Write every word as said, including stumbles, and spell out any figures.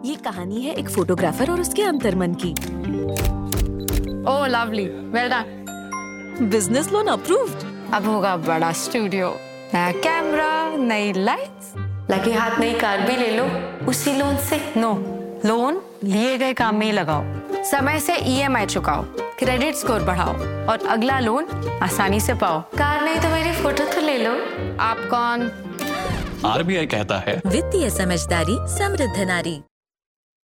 ये कहानी है एक फोटोग्राफर और उसके अंतर्मन की। ओह lovely, well done. Business loan approved. अब होगा बड़ा स्टूडियो, नया कैमरा, नई लाइट्स, लगे हाथ नई कार भी ले लो उसी लोन से। नो, लोन लिए गए काम में ही लगाओ, समय से ईएमआई चुकाओ, क्रेडिट स्कोर बढ़ाओ और अगला लोन आसानी से पाओ। कार नहीं तो मेरी फोटो तो ले लो। आप कौन? आरबीआई कहता है वित्तीय समझदारी समृद्ध नारी।